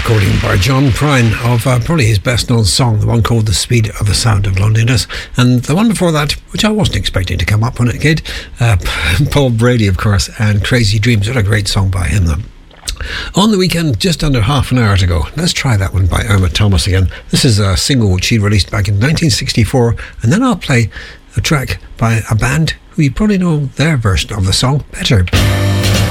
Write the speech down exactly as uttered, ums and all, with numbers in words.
recording by John Prine of uh, probably his best known song, the one called The Speed of the Sound of Loneliness, and the one before that, which I wasn't expecting to come up on it, kid, uh, Paul Brady, of course, and Crazy Dreams. What a great song by him, though. On the weekend, just under half an hour to go. Let's try that one by Irma Thomas again. This is a single which she released back in nineteen sixty-four, and then I'll play a track by a band who you probably know their version of the song better.